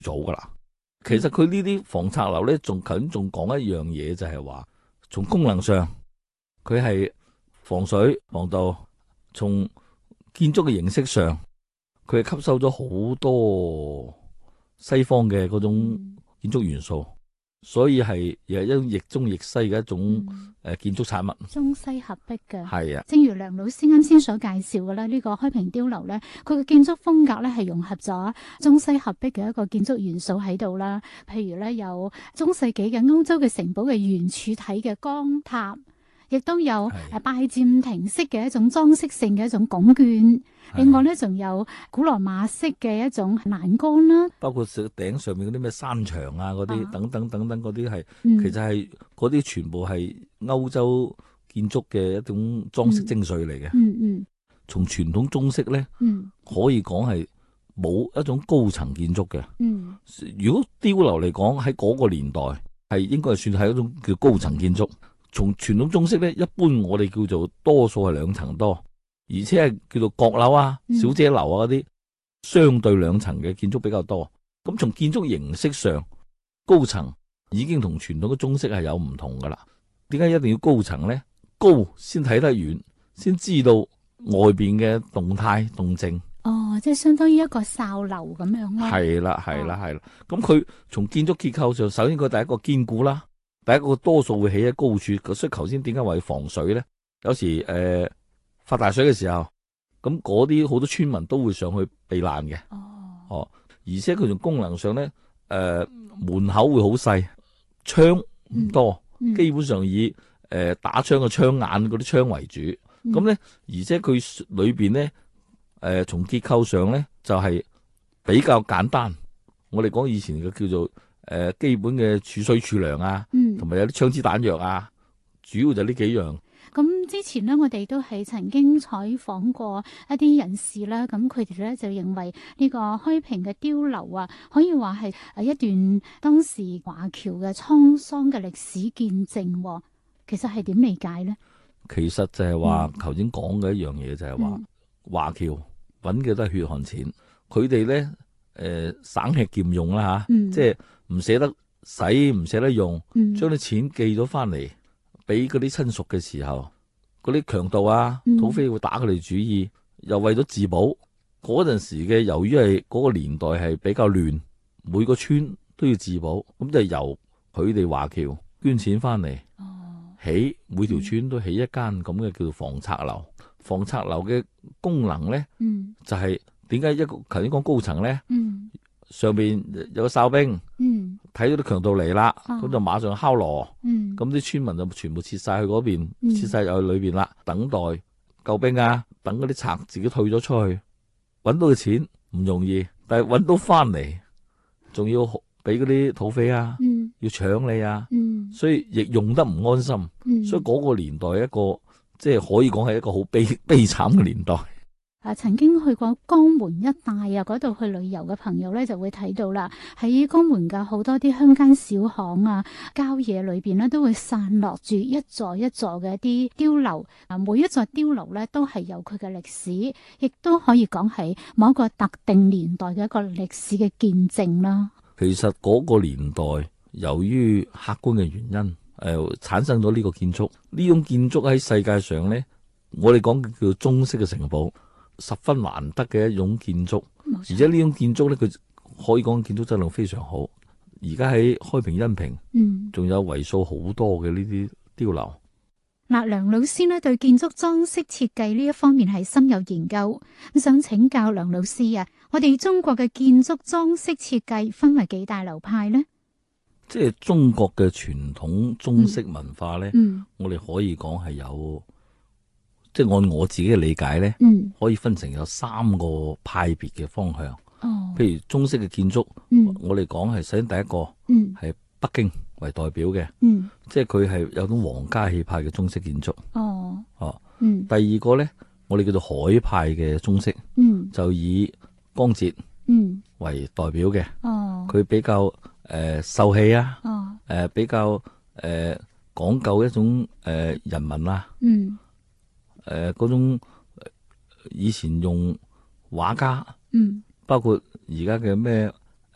早噶啦。其實佢呢啲防拆樓咧，仲講一樣嘢，就係話從功能上佢係防水防盜，從建築嘅形式上佢係吸收咗好多西方嘅嗰種建築元素，所以係亦係一種亦中亦西嘅一種建築產物， 中西合璧嘅。 係啊， 正如梁老師啱先所介紹嘅啦，呢個開平碉樓咧，佢嘅建築風格咧係融合咗中西合璧嘅一個建築元素喺度啦。譬如咧有中世紀嘅歐洲嘅城堡嘅圓柱體嘅光塔，亦都有拜占庭式嘅一種裝飾性嘅一種拱券。另外咧，仲有古羅馬式嘅一種欄杆啦， 包括頂上面嗰啲咩山牆啊，嗰啲等等等等嗰啲係，其實係嗰啲全部係歐洲建築嘅一種裝飾精髓嚟嘅。從傳統中式咧，可以講係冇一種高層建築嘅。如果碉樓嚟講，喺嗰個年代係應該係算係一種叫高層建築。從傳統中式咧，一般我哋叫做多數係2層多。而且係叫做閣樓啊、小姐樓啊嗰啲，相對2層嘅建築比較多。咁從建築形式上，高層已經同傳統嘅中式係有唔同噶啦。點解一定要高層呢？高先睇得遠，先知道外邊嘅動態動靜。 哦，即係相當於一個哨樓咁樣咯。 係啦，係啦，係啦。咁佢從建築結構上，首先佢第一個堅固啦，第一個多數會起喺高處。所以頭先點解話要防水呢？有時發大水嘅時候，咁嗰啲好多村民都會上去避難嘅。而且佢從功能上咧，門口會好細，窗唔多，基本上以打窗嘅窗眼嗰啲窗為主。咁咧，而且佢裏邊咧，從結構上咧就係比較簡單。我哋講以前嘅叫做基本嘅儲水儲糧啊，同埋有啲槍支彈藥啊，主要就呢幾樣。 咁之前呢，我哋都係曾經採訪過一啲人士啦，咁佢哋咧就認為呢個開平嘅碉樓啊，可以話係一段當時華僑嘅滄桑嘅歷史見證。其實係點理解呢？ 其實就係話頭先講嘅一樣嘢，就係話華僑揾嘅都係血汗錢，佢哋咧省吃儉用啦吓，即係唔捨得使，唔捨得用，將啲錢寄咗翻嚟。俾嗰啲親屬嘅時候，嗰啲強盜啊、土匪會打佢哋主意，又為咗自保。嗰陣時嘅，由於係嗰個年代係比較亂，每個村都要自保，咁就由佢哋華僑捐錢翻嚟，起每條村都起一間咁嘅叫做防拆樓。防拆樓嘅功能咧，就係點解一個頭先講高層咧，上邊有個哨兵，睇到啲強盜嚟啦，咁就馬上敲鑼，咁啲村民就全部撤晒去嗰邊，撤晒入去裏邊啦，等待救兵啊，等嗰啲賊自己退咗出去，搵到嘅錢唔容易，但係搵到翻嚟，仲要俾嗰啲土匪啊，要搶你啊，所以亦用得唔安心，所以嗰個年代一個即係可以講係一個好悲慘嘅年代。 曾經去過江門一帶啊，嗰度去旅遊嘅朋友咧就會睇到啦。喺江門嘅好多啲鄉間小巷啊、郊野裏邊咧，都會散落住一座一座嘅一啲碉樓。每一座碉樓咧都係有佢嘅歷史，亦都可以講係某一個特定年代嘅一個歷史嘅見證啦。 其實嗰個年代，由於客觀嘅原因，產生咗呢個建築。呢種建築喺世界上咧，我哋講嘅叫做中式嘅城堡。十分難得嘅一種建築，而且呢種建築咧，佢可以講建築質量非常好。而家喺開平恩平，仲有為數好多嘅呢啲碉樓。 梁老師呢對建築裝飾設計呢一方面係深有研究，咁想請教梁老師啊，我哋中國嘅建築裝飾設計分為幾大流派呢？ 即係中國嘅傳統中式文化咧，我哋可以講係有。即係按我自己嘅理解咧，可以分成有3個派別嘅方向。譬如中式嘅建築，我哋講係首先第一個係北京為代表嘅，即係佢係有種皇家氣派嘅中式建築。第二個咧，我哋叫做海派嘅中式，就以江浙為代表嘅。佢比較秀氣啊，比較講究一種人民啊。嗰種以前用畫家，包括而家嘅咩